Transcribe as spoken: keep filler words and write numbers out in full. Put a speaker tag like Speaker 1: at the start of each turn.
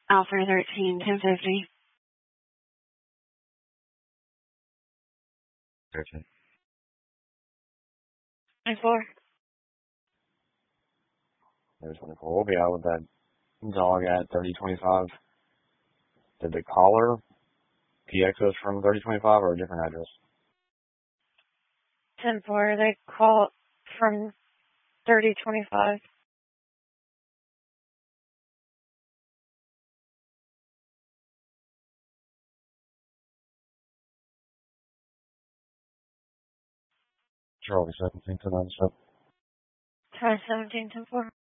Speaker 1: Alpha thirteen, ten fifty.
Speaker 2: thirteen.
Speaker 1: twenty-four.
Speaker 2: There's twenty-four. We'll be out with that dog at thirty twenty-five. Did the caller P X us from thirty twenty-five or a different address?
Speaker 1: ten four. They call from thirty twenty-five.
Speaker 2: Charlie seventeen to nine seven.
Speaker 1: Try seventeen, ten four.